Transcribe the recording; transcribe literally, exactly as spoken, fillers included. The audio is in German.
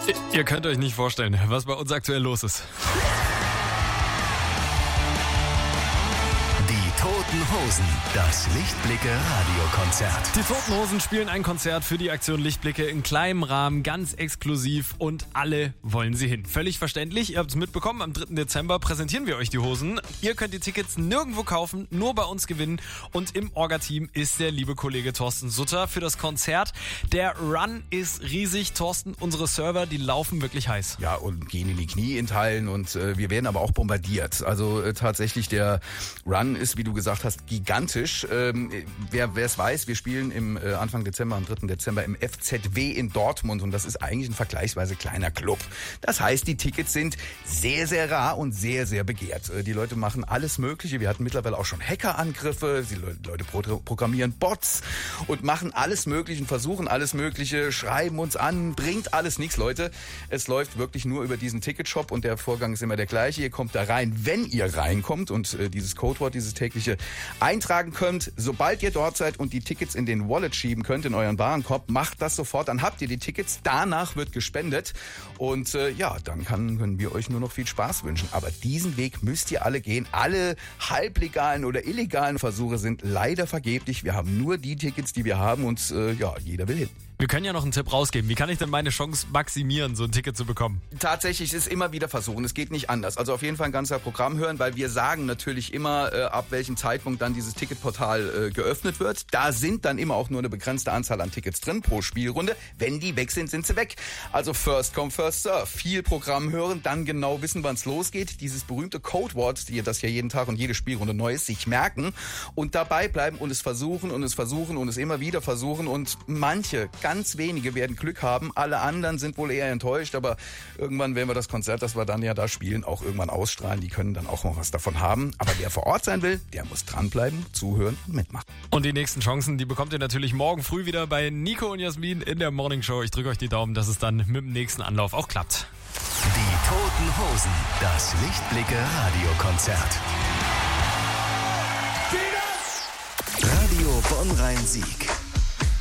Ihr könnt euch nicht vorstellen, was bei uns aktuell los ist. Die Toten Hosen, das Lichtblicke-Radiokonzert. Die Toten Hosen spielen ein Konzert für die Aktion Lichtblicke in kleinem Rahmen, ganz exklusiv und alle wollen sie hin. Völlig verständlich, ihr habt es mitbekommen, am dritten Dezember präsentieren wir euch die Hosen. Ihr könnt die Tickets nirgendwo kaufen, nur bei uns gewinnen und im Orga-Team ist der liebe Kollege Thorsten Sutter für das Konzert. Der Run ist riesig, Thorsten, unsere Server, die laufen wirklich heiß. Ja, und gehen in die Knie in Teilen und äh, wir werden aber auch bombardiert. Also äh, tatsächlich, der Run ist, wie du gesagt hast, gigantisch. Ähm, wer es weiß, wir spielen im äh, Anfang Dezember, am dritten Dezember im F Z W in Dortmund und das ist eigentlich ein vergleichsweise kleiner Club. Das heißt, die Tickets sind sehr, sehr rar und sehr, sehr begehrt. Äh, die Leute machen alles Mögliche. Wir hatten mittlerweile auch schon Hackerangriffe. Die Le- Leute pro- programmieren Bots und machen alles Mögliche, versuchen alles Mögliche, schreiben uns an, bringt alles nichts, Leute. Es läuft wirklich nur über diesen Ticketshop und der Vorgang ist immer der gleiche. Ihr kommt da rein, wenn ihr reinkommt und äh, dieses Codewort, dieses tägliche eintragen könnt. Sobald ihr dort seid und die Tickets in den Wallet schieben könnt, in euren Warenkorb, macht das sofort. Dann habt ihr die Tickets. Danach wird gespendet. Und äh, ja, dann kann, können wir euch nur noch viel Spaß wünschen. Aber diesen Weg müsst ihr alle gehen. Alle halblegalen oder illegalen Versuche sind leider vergeblich. Wir haben nur die Tickets, die wir haben und äh, ja, jeder will hin. Wir können ja noch einen Tipp rausgeben. Wie kann ich denn meine Chance maximieren, so ein Ticket zu bekommen? Tatsächlich ist immer wieder versuchen. Es geht nicht anders. Also auf jeden Fall ein ganzer Programm hören, weil wir sagen natürlich immer, äh, ab welchem Zeitpunkt dann dieses Ticketportal äh, geöffnet wird. Da sind dann immer auch nur eine begrenzte Anzahl an Tickets drin pro Spielrunde. Wenn die weg sind, sind sie weg. Also first come, first serve. Viel Programm hören, dann genau wissen, wann es losgeht. Dieses berühmte Codewort, das ja jeden Tag und jede Spielrunde neu ist, sich merken und dabei bleiben und es versuchen und es versuchen und es immer wieder versuchen. Und manche, ganz wenige werden Glück haben. Alle anderen sind wohl eher enttäuscht, aber irgendwann werden wir das Konzert, das wir dann ja da spielen, auch irgendwann ausstrahlen. Die können dann auch noch was davon haben. Aber wer vor Ort sein will, der muss dranbleiben, zuhören und mitmachen. Und die nächsten Chancen, die bekommt ihr natürlich morgen früh wieder bei Nico und Jasmin in der Morning Show. Ich drücke euch die Daumen, dass es dann mit dem nächsten Anlauf auch klappt. Die Toten Hosen, das Lichtblicke-Radiokonzert. Radio Bonn-Rhein-Sieg.